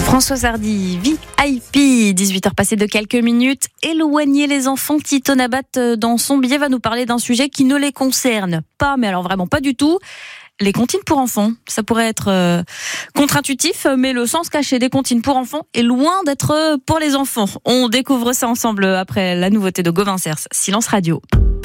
Françoise Hardy, VIP, 18h passées de quelques minutes. Éloigner les enfants, Tito Nabat, dans son billet, va nous parler d'un sujet qui ne les concerne pas, mais alors vraiment pas du tout. Les comptines pour enfants, ça pourrait être contre-intuitif, mais le sens caché des comptines pour enfants est loin d'être pour les enfants. On découvre ça ensemble après la nouveauté de Gauvin Cers, Silence Radio.